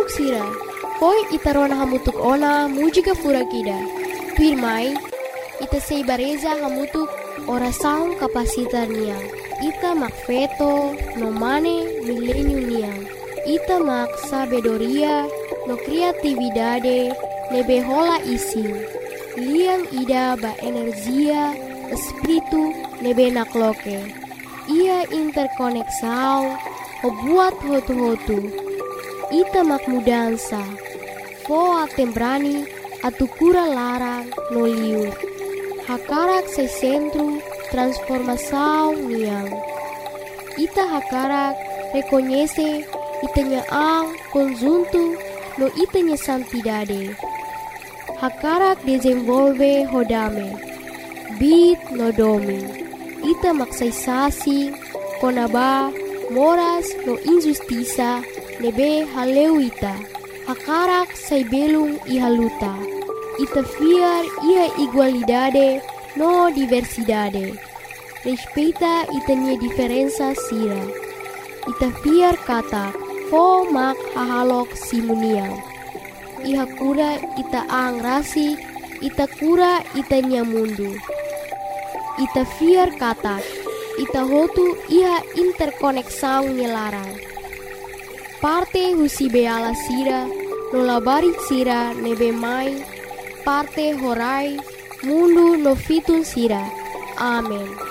hamutuk sira. Poi ita rona hamutuk ona mujika fura kida. Pirmai, ita sei bareza hamutuk ora saung kapasitar niang. Ita mak feto no mane milenium niang. Ita mak sabedoria no kreatividade nebe hola isi. Liang ida ba energia espiritu nebe nakloke. Ia interkoneksau ho buat hotu-hotu. Ita mak mudansa. Fo tembrani atukura larang no liur. Hakarak se centro transformação niang. Ita hakarak reconhece itanya ang conjunto no itanya santidade. Hakarak desenvolve hodame. Bit no domi. Ita maksaisasi konaba moras no injustiça nebe haleu ita. Hakarak sai belung ihaluta. Ita fiar ia igualdade no diversidade. Respeita itanya diferença sira. Ita fiar kata fo mak hahalok simuniang. Iha kura ita ang rasik, ita kura itanya mundu. Ita fiar kata, ita hotu iha interkoneksau nyelarang. Parte husi beala sira, nolabari sira nebe mai, parte horai, mundu no fitun sira. Amen.